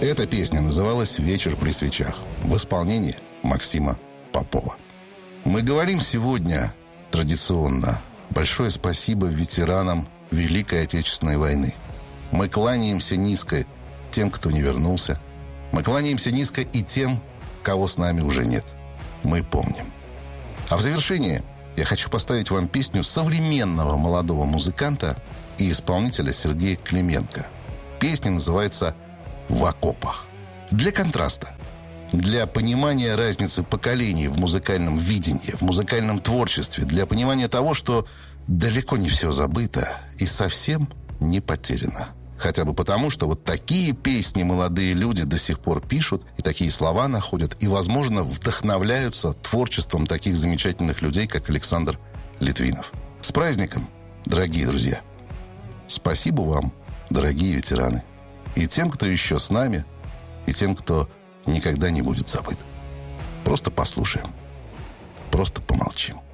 Эта песня называлась «Вечер при свечах» в исполнении Максима Попова. Мы говорим сегодня традиционно большое спасибо ветеранам Великой Отечественной войны. Мы кланяемся низко тем, кто не вернулся. Мы кланяемся низко и тем, кого с нами уже нет. Мы помним. А в завершение я хочу поставить вам песню современного молодого музыканта и исполнителя Сергея Клименко. Песня называется «В окопах». Для контраста, для понимания разницы поколений в музыкальном видении, в музыкальном творчестве, для понимания того, что далеко не все забыто и совсем не потеряно. Хотя бы потому, что вот такие песни молодые люди до сих пор пишут, и такие слова находят, и, возможно, вдохновляются творчеством таких замечательных людей, как Александр Литвинов. С праздником, дорогие друзья! Спасибо вам, дорогие ветераны. И тем, кто еще с нами, и тем, кто никогда не будет забыт. Просто послушаем. Просто помолчим.